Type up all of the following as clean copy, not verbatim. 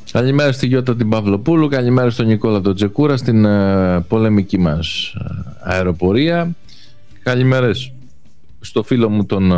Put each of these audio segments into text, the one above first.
Καλημέρα στη Γιώτα την Παυλοπούλου, καλημέρα στον Νικόλα τον Τζεκούρα στην πολεμική μας αεροπορία. Καλημέρες στο φίλο μου τον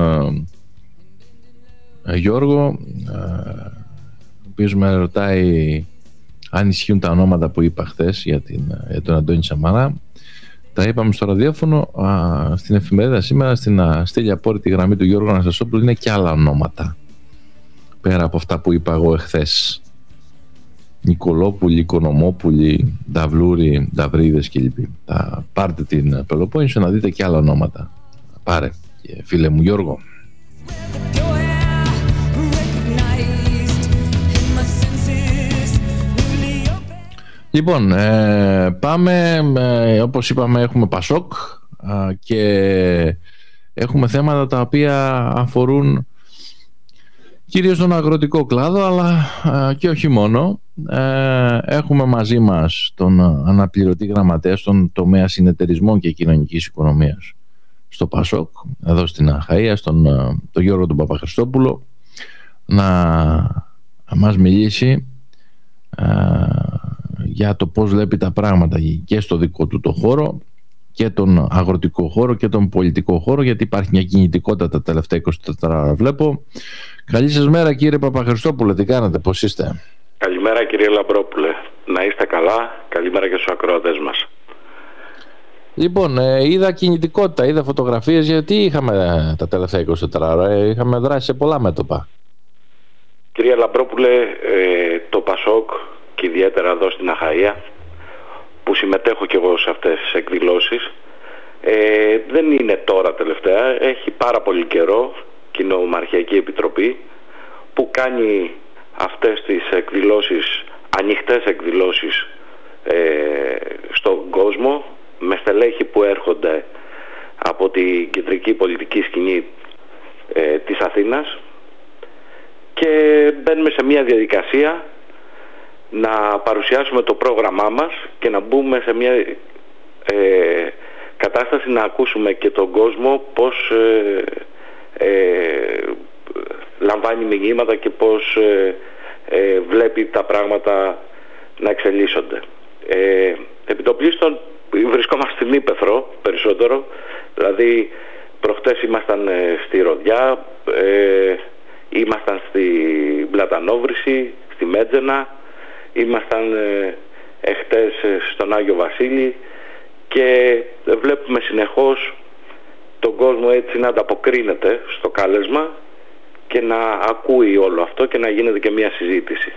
Γιώργο, ο οποίος με ρωτάει αν ισχύουν τα ονόματα που είπα χθες για τον Αντώνη Σαμαρά. Τα είπαμε στο ραδιόφωνο, στην εφημερίδα σήμερα, στην στήλια απόρριτη γραμμή του Γιώργου Αναστασόπουλου είναι και άλλα ονόματα πέρα από αυτά που είπα εγώ εχθές. Νικολόπουλοι, Οικονομόπουλοι, Νταυλούροι, Νταβρίδες κλπ. Πάρτε την Πελοπόννησο να δείτε και άλλα ονόματα. Πάρε, φίλε μου Γιώργο. Λοιπόν, πάμε, όπως είπαμε έχουμε Πασόκ και έχουμε θέματα τα οποία αφορούν κυρίως τον αγροτικό κλάδο, αλλά και όχι μόνο. Έχουμε μαζί μας τον αναπληρωτή γραμματέα στον τομέα συνεταιρισμών και κοινωνικής οικονομίας στο Πασόκ, εδώ στην Αχαΐα, τον Γιώργο τον Παπαχριστόπουλο, να μας μιλήσει για το πώς βλέπει τα πράγματα και στο δικό του το χώρο και τον αγροτικό χώρο και τον πολιτικό χώρο, γιατί υπάρχει μια κινητικότητα τα τελευταία 24 ώρα βλέπω. Καλή σας μέρα κύριε Παπαχριστόπουλε, τι κάνετε, πώς είστε? Καλημέρα κύριε Λαμπρόπουλε, να είστε καλά, καλημέρα και στους ακροατές μας. Λοιπόν, είδα κινητικότητα, είδα φωτογραφίες, γιατί είχαμε τα τελευταία 24 ώρα, είχαμε δράσει σε πολλά μέτωπα. Κύριε Λαμπρόπουλε, το Πασόκ και ιδιαίτερα εδώ στην Αχαΐα, που συμμετέχω και εγώ σε αυτές τις εκδηλώσεις, δεν είναι τώρα τελευταία, έχει πάρα πολύ καιρό Κοινομαρχιακή Επιτροπή που κάνει αυτές τις εκδηλώσεις, ανοιχτές εκδηλώσεις στον κόσμο, με στελέχη που έρχονται από την κεντρική πολιτική σκηνή της Αθήνας, και μπαίνουμε σε μια διαδικασία να παρουσιάσουμε το πρόγραμμά μας και να μπούμε σε μια κατάσταση να ακούσουμε και τον κόσμο πώς λαμβάνει μηνύματα και πώς βλέπει τα πράγματα να εξελίσσονται. Επιτοπλίστων βρισκόμαστε στην Ύπαιθρο περισσότερο, δηλαδή προχτές ήμασταν στη Ροδιά, ήμασταν στην Πλατανόβρηση, στη Μέτζενα, ήμασταν εχθές στον Άγιο Βασίλη, και βλέπουμε συνεχώς τον κόσμο έτσι να ανταποκρίνεται στο κάλεσμα και να ακούει όλο αυτό και να γίνεται και μια συζήτηση.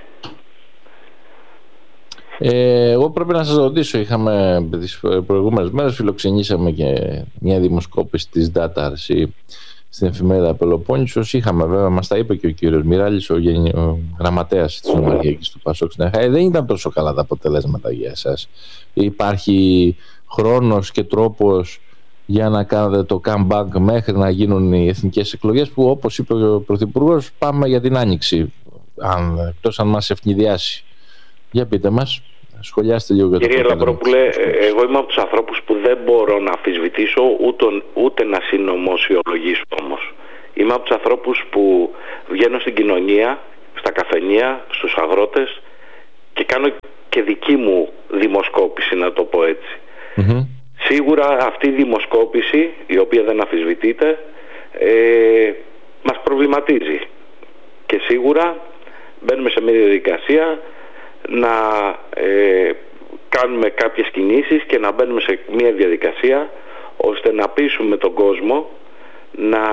Εγώ πρέπει να σας ρωτήσω, είχαμε τις προηγούμενες μέρες φιλοξενήσαμε και μια δημοσκόπηση της DataRC στην εφημερίδα Πελοπόννησος. Είχαμε βέβαια, μας τα είπε και ο κύριος Μιράλης, ο γραμματέας της Νομαρχιακής του Πασόκ στην Αχαΐα. Δεν ήταν τόσο καλά τα αποτελέσματα για εσάς. Υπάρχει χρόνος και τρόπος για να κάνετε το comeback μέχρι να γίνουν οι εθνικές εκλογές, που όπως είπε ο Πρωθυπουργός πάμε για την Άνοιξη, εκτός αν μας ευνηδιάσει. Για πείτε μας, σχολιάστε λίγο για το Κύριε Λαμπρόπουλε, εγώ είμαι από τους ανθρώπους που δεν μπορώ να αμφισβητήσω ούτε να συνωμοσιολογήσω όμως. Είμαι από τους ανθρώπους που βγαίνω στην κοινωνία, στα καφενεία, στους αγρότες, και κάνω και δική μου δημοσκόπηση, να το πω έτσι. Σίγουρα αυτή η δημοσκόπηση, η οποία δεν αμφισβητείται, μας προβληματίζει, και σίγουρα μπαίνουμε σε μια διαδικασία να κάνουμε κάποιες κινήσεις και να μπαίνουμε σε μια διαδικασία ώστε να πείσουμε τον κόσμο να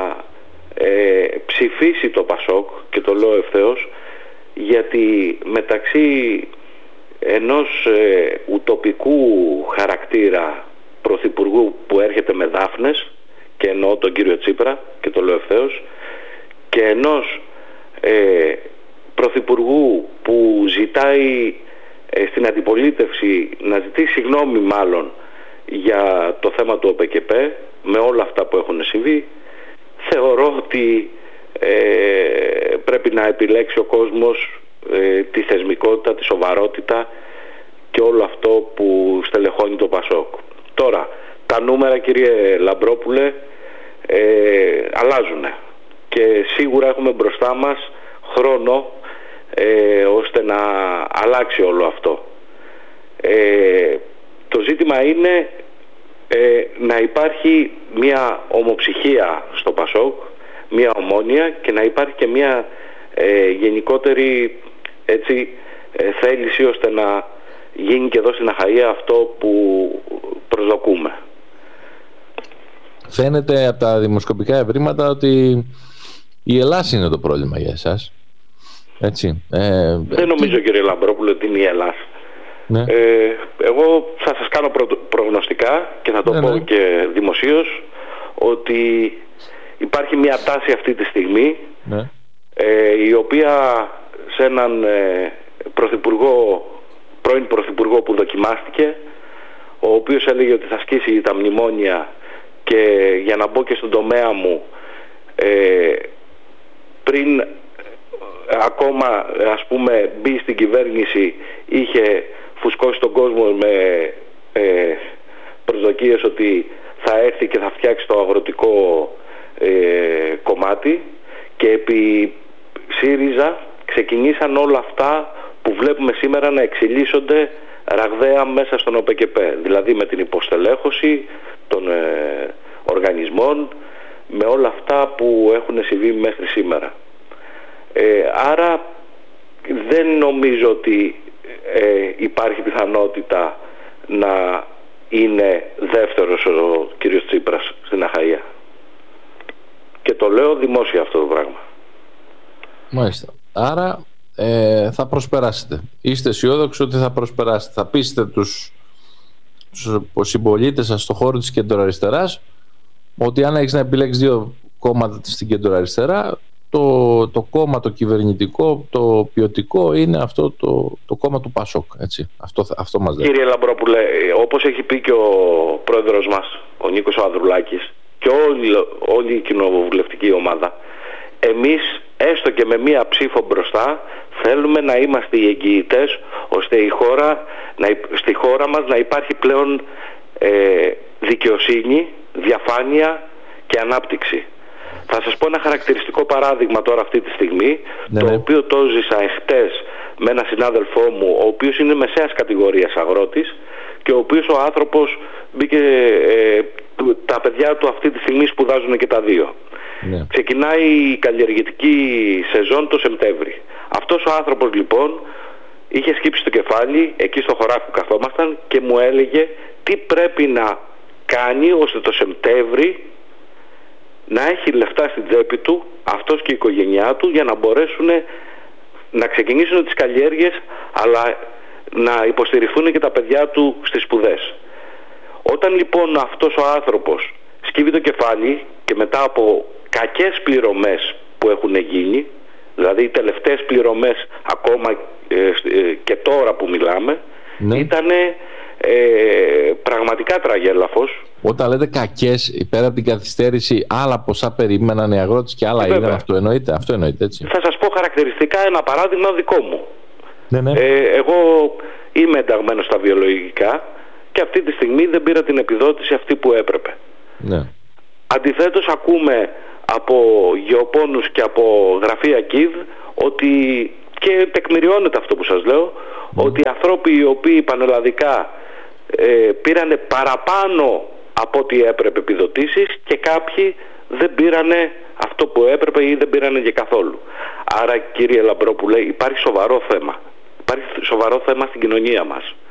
ψηφίσει το Πασόκ, και το λέω ευθέως, γιατί μεταξύ ενός ουτοπικού χαρακτήρα πρωθυπουργού που έρχεται με δάφνες, και εννοώ τον κύριο Τσίπρα, και το λέω ευθέως, και ενός πρωθυπουργού που ζητάει στην αντιπολίτευση να ζητήσει συγγνώμη μάλλον για το θέμα του ΟΠΕΚΕΠ, με όλα αυτά που έχουν συμβεί, θεωρώ ότι πρέπει να επιλέξει ο κόσμος τη θεσμικότητα, τη σοβαρότητα και όλο αυτό που στελεχώνει το Πασόκ. Τώρα, τα νούμερα, κύριε Λαμπρόπουλε, αλλάζουν, και σίγουρα έχουμε μπροστά μας χρόνο ώστε να αλλάξει όλο αυτό. Το ζήτημα είναι να υπάρχει μια ομοψυχία στο Πασόκ, μια ομόνοια, και να υπάρχει και μια γενικότερη θέληση ώστε να γίνει και εδώ στην Αχαΐα αυτό που προσδοκούμε. Φαίνεται από τα δημοσκοπικά ευρήματα ότι η Ελλάς είναι το πρόβλημα για εσάς. Έτσι. Δεν νομίζω, κύριε Λαμπρόπουλο, ότι είναι η Ελλάς. Ναι. Εγώ θα σας κάνω προγνωστικά και θα το πω και δημοσίως, ότι υπάρχει μια τάση αυτή τη στιγμή, η οποία σε έναν πρώην πρωθυπουργό που δοκιμάστηκε, ο οποίος έλεγε ότι θα σκίσει τα μνημόνια, και για να μπω και στον τομέα μου, πριν ακόμα μπει στην κυβέρνηση, είχε φουσκώσει τον κόσμο με προσδοκίες ότι θα έρθει και θα φτιάξει το αγροτικό κομμάτι, και επί ΣΥΡΙΖΑ ξεκινήσαν όλα αυτά που βλέπουμε σήμερα να εξελίσσονται ραγδαία μέσα στον ΟΠΕΚΕΠΕ, δηλαδή με την υποστελέχωση των οργανισμών, με όλα αυτά που έχουν συμβεί μέχρι σήμερα. Άρα δεν νομίζω ότι υπάρχει πιθανότητα να είναι δεύτερος ο κύριος Τσίπρας στην Αχαΐα. Και το λέω δημόσια αυτό το πράγμα. Μάλιστα. Άρα θα προσπεράσετε. Είστε αισιόδοξοι ότι θα προσπεράσετε. Θα πείσετε τους συμπολίτες σας στον χώρο της κεντροαριστεράς ότι αν έχεις να επιλέξεις δύο κόμματα στην κεντροαριστερά, το κόμμα το κυβερνητικό, το ποιοτικό, είναι αυτό το κόμμα του Πασόκ. Έτσι. Αυτό μας λέει. Κύριε Λαμπρόπουλε, όπως έχει πει και ο πρόεδρος μας, ο Νίκος ο Ανδρουλάκης, και όλη η κοινοβουλευτική ομάδα, εμείς έστω και με μία ψήφο μπροστά θέλουμε να είμαστε οι εγγυητές ώστε στη χώρα μας να υπάρχει πλέον δικαιοσύνη, διαφάνεια και ανάπτυξη. Θα σας πω ένα χαρακτηριστικό παράδειγμα τώρα αυτή τη στιγμή, το οποίο το ζήσα εχθές με έναν συνάδελφό μου, ο οποίος είναι μεσαίας κατηγορίας αγρότης, και ο οποίος ο άνθρωπος μπήκε, τα παιδιά του αυτή τη στιγμή σπουδάζουν και τα δύο. Ναι. Ξεκινάει η καλλιεργητική σεζόν το Σεπτέμβρη. Αυτός ο άνθρωπος λοιπόν είχε σκύψει το κεφάλι εκεί στο χωράφι που καθόμασταν και μου έλεγε τι πρέπει να κάνει ώστε το Σεπτέμβρη να έχει λεφτά στην τσέπη του, αυτός και η οικογένειά του, για να μπορέσουν να ξεκινήσουν τις καλλιέργειες, αλλά να υποστηριχθούν και τα παιδιά του στις σπουδές. Όταν λοιπόν αυτός ο άνθρωπος σκύβει το κεφάλι και μετά από κακές πληρωμές που έχουν γίνει, δηλαδή οι τελευταίες πληρωμές ακόμα και τώρα που μιλάμε, ήτανε πραγματικά τραγέλαφος. Όταν λέτε κακές, πέρα από την καθυστέρηση, άλλα ποσά περίμεναν οι αγρότες και άλλα είδαν, αυτό εννοείται, έτσι. Θα σας πω χαρακτηριστικά ένα παράδειγμα δικό μου. Ναι. Εγώ είμαι ενταγμένος στα βιολογικά και αυτή τη στιγμή δεν πήρα την επιδότηση αυτή που έπρεπε. Ναι. Αντιθέτως ακούμε από γεωπόνους και από γραφεία ΚΙΔ ότι, και τεκμηριώνεται αυτό που σας λέω, ότι οι ανθρώποι οι οποίοι πανελλαδικά πήρανε παραπάνω από ό,τι έπρεπε επιδοτήσεις και κάποιοι δεν πήρανε αυτό που έπρεπε ή δεν πήρανε και καθόλου. Άρα κύριε Λαμπρόπουλε, υπάρχει σοβαρό θέμα. Υπάρχει σοβαρό θέμα στην κοινωνία μας.